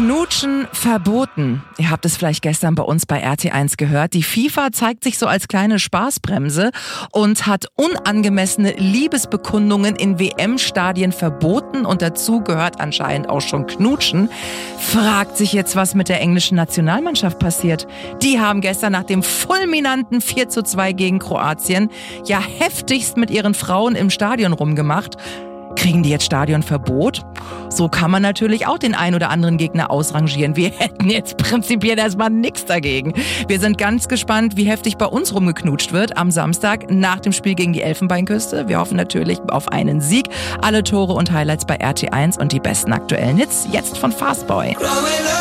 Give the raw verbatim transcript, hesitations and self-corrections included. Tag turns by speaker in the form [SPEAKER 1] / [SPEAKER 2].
[SPEAKER 1] Knutschen verboten. Ihr habt es vielleicht gestern bei uns bei R T eins gehört. Die FIFA zeigt sich so als kleine Spaßbremse und hat unangemessene Liebesbekundungen in W M-Stadien verboten und dazu gehört anscheinend auch schon Knutschen. Fragt sich jetzt, was mit der englischen Nationalmannschaft passiert. Die haben gestern nach dem fulminanten vier zu zwei gegen Kroatien ja heftigst mit ihren Frauen im Stadion rumgemacht. Kriegen die jetzt Stadionverbot? So kann man natürlich auch den ein oder anderen Gegner ausrangieren. Wir hätten jetzt prinzipiell erstmal nichts dagegen. Wir sind ganz gespannt, wie heftig bei uns rumgeknutscht wird am Samstag nach dem Spiel gegen die Elfenbeinküste. Wir hoffen natürlich auf einen Sieg. Alle Tore und Highlights bei R T eins und die besten aktuellen Hits jetzt von Fastboy.